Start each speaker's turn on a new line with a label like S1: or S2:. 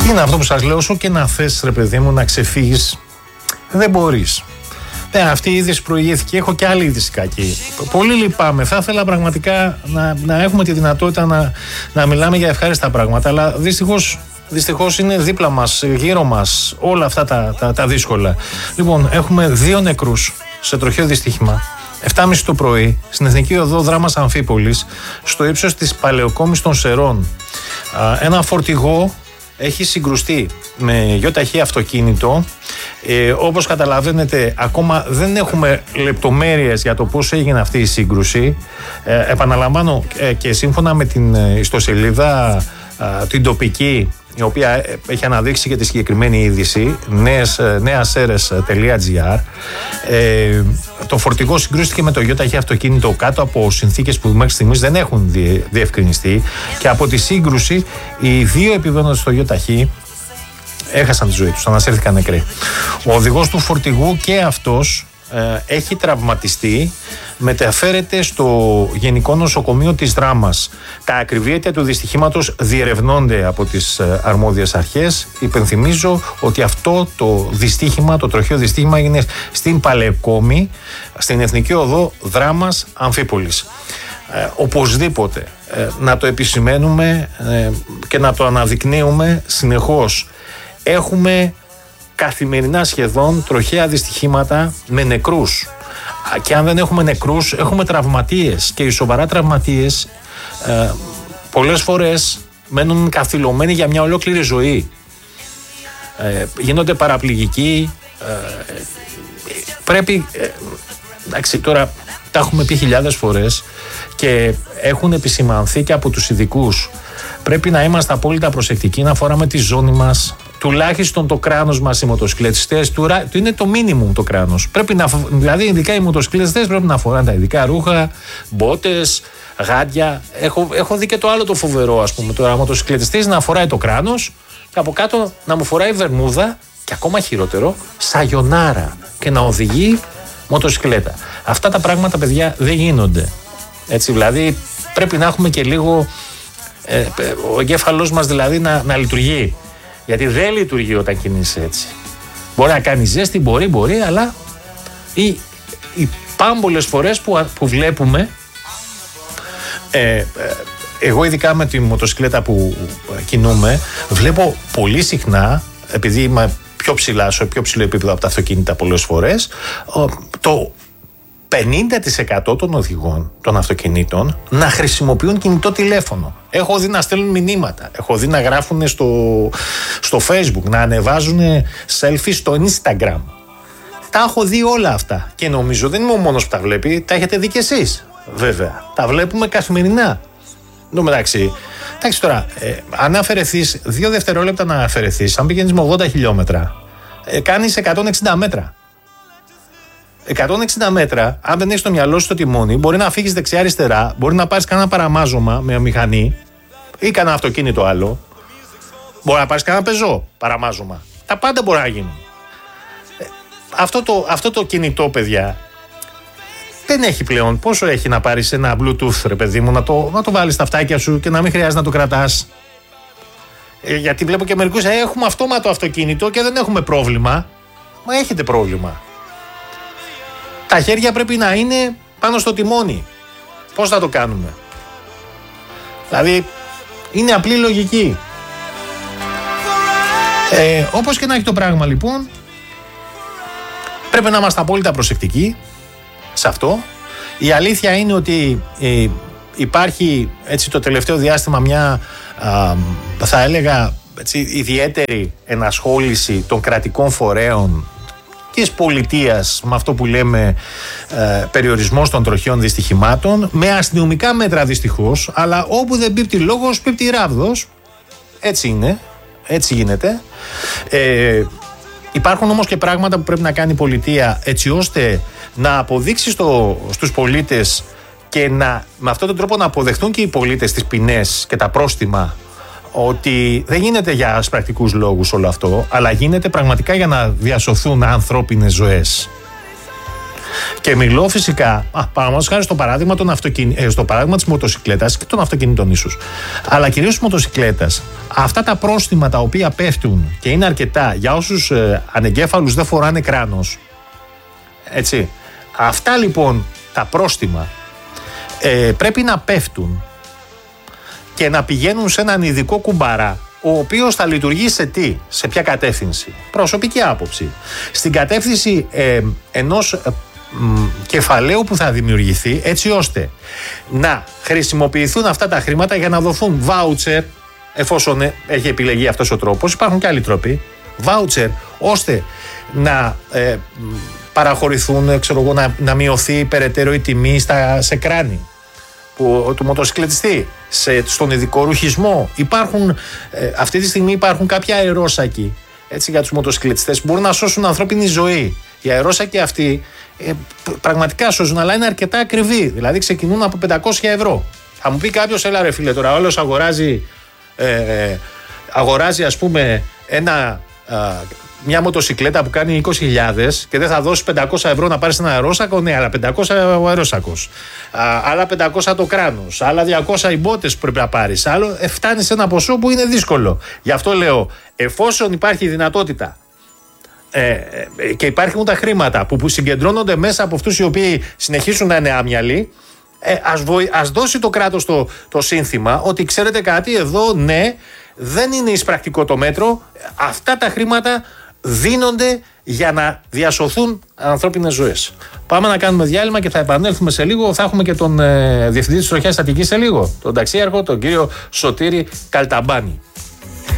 S1: Είναι αυτό που σας λέω, όσο και να θες ρε παιδί μου να ξεφύγεις, δεν μπορείς. Αυτή η είδηση προηγήθηκε, έχω και άλλη είδηση κακή. Πολύ λυπάμαι, θα ήθελα πραγματικά να έχουμε τη δυνατότητα να μιλάμε για ευχάριστα πράγματα, αλλά δυστυχώς είναι δίπλα μας, γύρω μας, όλα αυτά τα δύσκολα. Λοιπόν, έχουμε 2 νεκρούς σε τροχαίο δυστύχημα, 7.30 το πρωί, στην Εθνική Οδό Δράμας Αμφίπολης, στο ύψος της Παλαιοκόμης των Σερών. Ένα φορτηγό έχει συγκρουστεί με γιοταχή αυτοκίνητο. Όπως καταλαβαίνετε, ακόμα δεν έχουμε λεπτομέρειες για το πώς έγινε αυτή η σύγκρουση. Επαναλαμβάνω, και σύμφωνα με την ιστοσελίδα την τοπική, η οποία έχει αναδείξει και τη συγκεκριμένη είδηση, neaseres.gr, το φορτηγό συγκρούστηκε με το γιοταχή αυτοκίνητο κάτω από συνθήκες που μέχρι στιγμής δεν έχουν διευκρινιστεί, και από τη σύγκρουση οι 2 επιβαίνοντες στο γιοταχή έχασαν τη ζωή τους, ανασύρθηκαν νεκροί. Ο οδηγός του φορτηγού και αυτός έχει τραυματιστεί, μεταφέρεται στο Γενικό Νοσοκομείο της Δράμας. Τα ακριβή αίτια του δυστυχήματος διερευνώνται από τις αρμόδιες αρχές. Υπενθυμίζω ότι αυτό το δυστύχημα, το τροχαίο δυστύχημα, έγινε στην Παλαιοκόμη, στην Εθνική Οδό Δράμας Αμφίπολης. Οπωσδήποτε να το επισημαίνουμε και να το αναδεικνύουμε συνεχώς. Έχουμε καθημερινά σχεδόν τροχαία δυστυχήματα με νεκρούς. Και αν δεν έχουμε νεκρούς, έχουμε τραυματίες. Και οι σοβαρά τραυματίες πολλές φορές μένουν καθυλωμένοι για μια ολόκληρη ζωή. Γίνονται παραπληγικοί. Πρέπει, εντάξει, τώρα τα έχουμε πει χιλιάδες φορές και έχουν επισημανθεί και από τους ειδικούς. Πρέπει να είμαστε απόλυτα προσεκτικοί, να φοράμε τη ζώνη μας, τουλάχιστον το κράνος μας οι μοτοσυκλετιστές, είναι το μίνιμουμ το κράνος. Δηλαδή, ειδικά οι μοτοσυκλετιστές πρέπει να φοράνε τα ειδικά ρούχα, μπότες, γάντια. Έχω δει και το άλλο το φοβερό, ας πούμε, τώρα μοτοσυκλετιστής να φοράει το κράνος και από κάτω να μου φοράει βερμούδα και ακόμα χειρότερο, σαγιονάρα, και να οδηγεί μοτοσυκλέτα. Αυτά τα πράγματα, παιδιά, δεν γίνονται. Έτσι, δηλαδή, πρέπει να έχουμε και λίγο ο εγκέφαλός μας δηλαδή να λειτουργεί. Γιατί δεν λειτουργεί όταν κινείσαι έτσι. Μπορεί να κάνει ζέστη, μπορεί, αλλά οι πάμπολες φορές που βλέπουμε, εγώ ειδικά με τη μοτοσυκλέτα που κινούμε, βλέπω πολύ συχνά, επειδή είμαι πιο ψηλά, σε πιο ψηλό επίπεδο από τα αυτοκίνητα πολλές φορές, το 50% των οδηγών των αυτοκινήτων να χρησιμοποιούν κινητό τηλέφωνο. Έχω δει να στέλνουν μηνύματα, έχω δει να γράφουν στο Facebook, να ανεβάζουν selfie στο Instagram. Τα έχω δει όλα αυτά και νομίζω δεν είμαι ο μόνος που τα βλέπει, τα έχετε δει κι εσείς. Βέβαια, τα βλέπουμε καθημερινά. Εν τω μεταξύ, εντάξει τώρα, αν αφαιρεθείς 2 δευτερόλεπτα να αφαιρεθείς, αν πηγαίνεις με 80 χιλιόμετρα, κάνεις 160 μέτρα. 160 μέτρα, αν δεν έχεις το μυαλό σου στο τιμόνι, μπορεί να φύγεις δεξιά-αριστερά, μπορεί να πάρεις κανένα παραμάζωμα με μηχανή ή κανένα αυτοκίνητο άλλο. Μπορεί να πάρεις κανένα πεζό παραμάζωμα. Τα πάντα μπορεί να γίνουν. Αυτό το κινητό, παιδιά, δεν έχει πλέον. Πόσο έχει να πάρεις ένα Bluetooth, ρε παιδί μου, να το βάλεις στα αυτάκια σου και να μην χρειάζεται να το κρατάς. Γιατί βλέπω και μερικούς, έχουμε αυτόματο αυτοκίνητο και δεν έχουμε πρόβλημα. Μα έχετε πρόβλημα. Τα χέρια πρέπει να είναι πάνω στο τιμόνι. Πώς θα το κάνουμε? Δηλαδή, είναι απλή λογική. Όπως και να έχει το πράγμα, λοιπόν, πρέπει να είμαστε απόλυτα προσεκτικοί σε αυτό. Η αλήθεια είναι ότι υπάρχει έτσι το τελευταίο διάστημα μια, θα έλεγα, έτσι, ιδιαίτερη ενασχόληση των κρατικών φορέων της πολιτείας με αυτό που λέμε περιορισμός των τροχαίων δυστυχημάτων, με αστυνομικά μέτρα δυστυχώς, αλλά όπου δεν πίπτει λόγος πίπτει ράβδος. Έτσι είναι, έτσι γίνεται. Υπάρχουν όμως και πράγματα που πρέπει να κάνει η πολιτεία έτσι ώστε να αποδείξει στους πολίτες και με αυτόν τον τρόπο να αποδεχτούν και οι πολίτες τις ποινές και τα πρόστιμα, ότι δεν γίνεται για πρακτικούς λόγους όλο αυτό, αλλά γίνεται πραγματικά για να διασωθούν ανθρώπινες ζωές. Και μιλώ φυσικά, παραδείγματος χάρη στο παράδειγμα, στο παράδειγμα της μοτοσυκλέτας και των αυτοκινήτων ίσως. Αλλά κυρίως της μοτοσυκλέτας. Αυτά τα πρόστιμα τα οποία πέφτουν και είναι αρκετά για όσους ανεγκέφαλους δεν φοράνε κράνος. Έτσι. Αυτά λοιπόν τα πρόστιμα πρέπει να πέφτουν και να πηγαίνουν σε έναν ειδικό κουμπαρά, ο οποίος θα λειτουργεί σε ποια κατεύθυνση? Προσωπική άποψη. Στην κατεύθυνση ενός κεφαλαίου που θα δημιουργηθεί, έτσι ώστε να χρησιμοποιηθούν αυτά τα χρήματα για να δοθούν βάουτσερ, εφόσον έχει επιλεγεί αυτός ο τρόπος. Υπάρχουν και άλλοι τρόποι. Βάουτσερ, ώστε να παραχωρηθούν, να μειωθεί περαιτέρω η τιμή σε κράνη του μοτοσυκλετιστή, στον ειδικό ρουχισμό. Αυτή τη στιγμή υπάρχουν κάποια αερόσακοι, έτσι, για τους μοτοσυκλετιστές που μπορούν να σώσουν ανθρώπινη ζωή. Οι αερόσακοι αυτοί πραγματικά σώζουν, αλλά είναι αρκετά ακριβοί. Δηλαδή ξεκινούν από 500 ευρώ. Θα μου πει κάποιος, έλα ρε φίλε, τώρα όλος αγοράζει ας πούμε μια μοτοσυκλέτα που κάνει 20.000 και δεν θα δώσει 500 ευρώ να πάρεις ένα αερόσακο. Ναι, αλλά 500 ο αερόσακος, άλλα 500 το κράνος, άλλα 200 οι μπότες που πρέπει να πάρεις, άλλο φτάνει σε ένα ποσό που είναι δύσκολο. Γι' αυτό λέω, εφόσον υπάρχει δυνατότητα και υπάρχουν τα χρήματα που συγκεντρώνονται μέσα από αυτούς οι οποίοι συνεχίσουν να είναι άμυαλοι, ας δώσει το κράτος το σύνθημα ότι ξέρετε κάτι, εδώ ναι, δεν είναι εισπρακτικό το μέτρο, αυτά τα χρήματα δίνονται για να διασωθούν ανθρώπινες ζωές. Πάμε να κάνουμε διάλειμμα και θα επανέλθουμε σε λίγο. Θα έχουμε και τον Διευθυντή της Τροχιάς Αττικής σε λίγο, τον ταξίαρχο, τον κύριο Σωτήρη Καλταμπάνη.